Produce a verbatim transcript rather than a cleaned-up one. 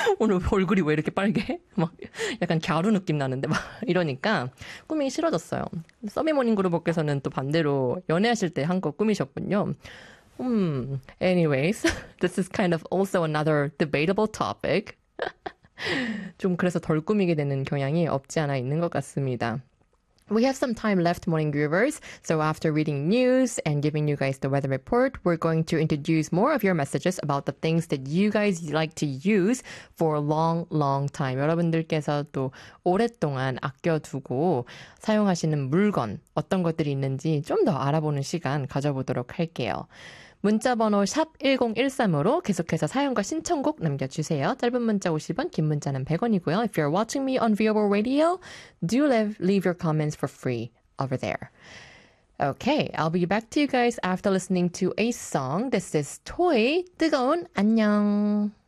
오늘 얼굴이 왜 이렇게 빨개? 막 약간 갸루 느낌 나는데 막 이러니까 꾸미기 싫어졌어요. 서미모닝 그룹께서는 또 반대로 연애하실 때 한 거 꾸미셨군요. Hmm. Anyways, this is kind of also another debatable topic. 좀 그래서 덜 꾸미게 되는 경향이 없지 않아 있는 것 같습니다. We have some time left, morning groovers. So after reading news and giving you guys the weather report, we're going to introduce more of your messages about the things that you guys like to use for a long, long time. 여러분들께서 또 오랫동안 아껴두고 사용하시는 물건, 어떤 것들이 있는지 좀 더 알아보는 시간 가져보도록 할게요. 문자번호 샵 일공일삼으로 계속해서 사연과 신청곡 남겨주세요. 짧은 문자 오십 원, 긴 문자는 백 원이고요. If you're watching me on Viewable Radio, do leave, leave your comments for free over there. Okay, I'll be back to you guys after listening to a song. This is Toy, 뜨거운 안녕.